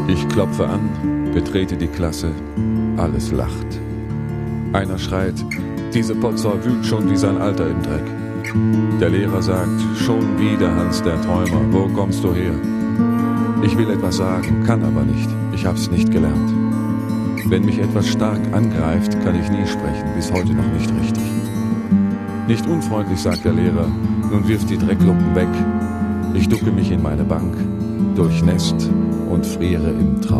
Ich klopfe an, betrete die Klasse, alles lacht. Einer schreit, diese Potsau wühlt schon wie sein Alter im Dreck. Der Lehrer sagt, schon wieder Hans der Träumer, wo kommst du her? Ich will etwas sagen, kann aber nicht, ich hab's nicht gelernt. Wenn mich etwas stark angreift, kann ich nie sprechen, bis heute noch nicht richtig. Nicht unfreundlich, sagt der Lehrer, nun wirft die Dreckluppen weg. Ich ducke mich in meine Bank, durchnässt und friere im Traum.